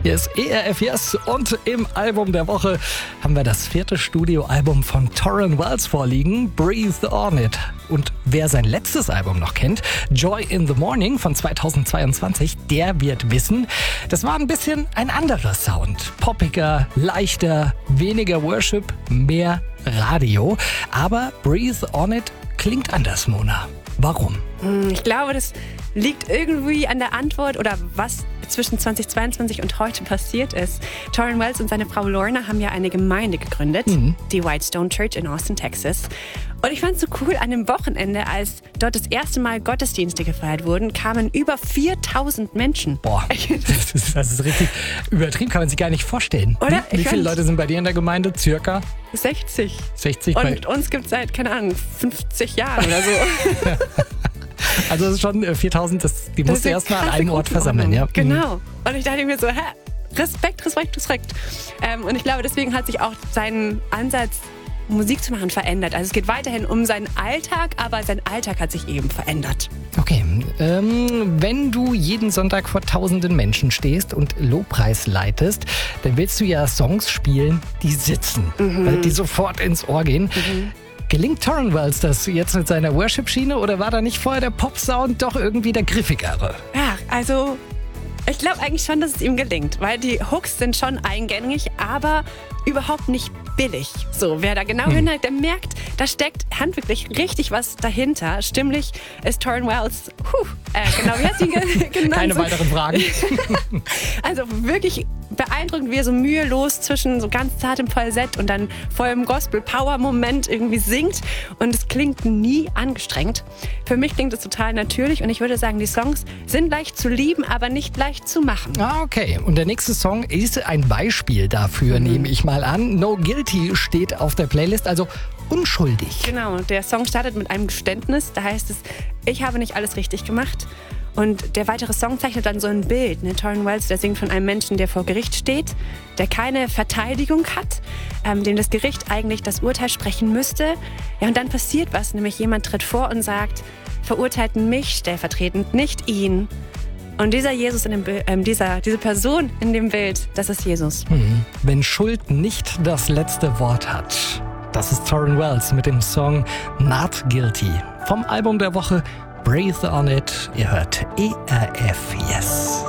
Hier ist ERF Yes und im Album der Woche haben wir das 4. Studioalbum von Tauren Wells vorliegen, Breathe On It. Und wer sein letztes Album noch kennt, Joy in the Morning von 2022, der wird wissen, das war ein bisschen ein anderer Sound. Poppiger, leichter, weniger Worship, mehr Radio. Aber Breathe On It klingt anders, Mona. Warum? Ich glaube, das liegt irgendwie an der Antwort oder was zwischen 2022 und heute passiert ist. Tauren Wells und seine Frau Lorna haben ja eine Gemeinde gegründet, die Whitestone Church in Austin, Texas. Und ich fand es so cool, an dem Wochenende, als dort das erste Mal Gottesdienste gefeiert wurden, kamen über 4000 Menschen. Boah, das ist richtig übertrieben, kann man sich gar nicht vorstellen. Oder? Wie viele Leute sind bei dir in der Gemeinde? Circa? 60. 60 Und uns gibt es seit, keine Ahnung, 50 Jahren oder so. Also das ist schon 4000, die musst du erstmal an einem Ort versammeln. Ja? Genau. Und ich dachte mir so, Respekt. Und ich glaube, deswegen hat sich auch sein Ansatz, Musik zu machen, verändert. Also es geht weiterhin um seinen Alltag, aber sein Alltag hat sich eben verändert. Okay, wenn du jeden Sonntag vor tausenden Menschen stehst und Lobpreis leitest, dann willst du ja Songs spielen, die sitzen, die sofort ins Ohr gehen. Gelingt Tauren Wells das jetzt mit seiner Worship-Schiene oder war da nicht vorher der Pop-Sound doch irgendwie der griffigere? Ja, also ich glaube eigentlich schon, dass es ihm gelingt, weil die Hooks sind schon eingängig, aber überhaupt nicht billig. So, wer da genau hinhört, der merkt, da steckt handwerklich richtig was dahinter. Stimmlich ist Tauren Wells, genau, wie hat sie genannt? Keine weiteren Fragen. Also wirklich beeindruckend, wie er so mühelos zwischen so ganz zartem Falsett und dann vollem Gospel-Power-Moment irgendwie singt. Und es klingt nie angestrengt. Für mich klingt es total natürlich und ich würde sagen, die Songs sind leicht zu lieben, aber nicht leicht zu machen. Ah, okay. Und der nächste Song ist ein Beispiel dafür, nehme ich mal an. No Guilty steht auf der Playlist, also unschuldig. Genau, der Song startet mit einem Geständnis. Da heißt es, ich habe nicht alles richtig gemacht. Und der weitere Song zeichnet dann so ein Bild. Tauren Wells, der singt von einem Menschen, der vor Gericht steht, der keine Verteidigung hat, dem das Gericht eigentlich das Urteil sprechen müsste. Ja, und dann passiert was, nämlich jemand tritt vor und sagt, verurteilt mich stellvertretend, nicht ihn. Und dieser Jesus diese Person in dem Bild, das ist Jesus. Wenn Schuld nicht das letzte Wort hat. Das ist Tauren Wells mit dem Song Not Guilty. Vom Album der Woche Breathe On It. Ihr hört ERF Yes.